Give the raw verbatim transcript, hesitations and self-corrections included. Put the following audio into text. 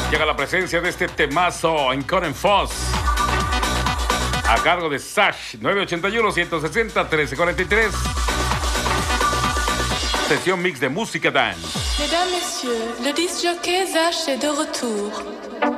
Llega la presencia de este temazo en Coren Foss, a cargo de Sash. Nueve ocho uno, ciento sesenta, trece cuarenta y tres. Sesión mix de música dance. Mesdames, messieurs, le disc jockey Sash est de retour.